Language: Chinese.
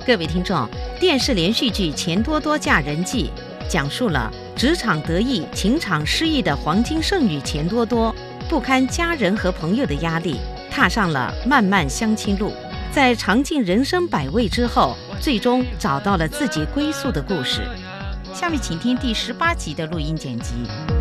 各位听众，电视连续剧《钱多多嫁人记》讲述了职场得意、情场失意的黄金剩女钱多多，不堪家人和朋友的压力，踏上了漫漫相亲路。在尝尽人生百味之后，最终找到了自己归宿的故事。下面请听第18集的录音剪辑。